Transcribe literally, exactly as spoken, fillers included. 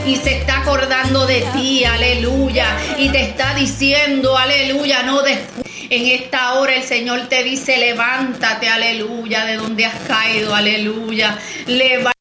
y se está acordando de ti, aleluya, y te está diciendo, aleluya, no después. En esta hora el Señor te dice, levántate, aleluya, de donde has caído, aleluya, levántate.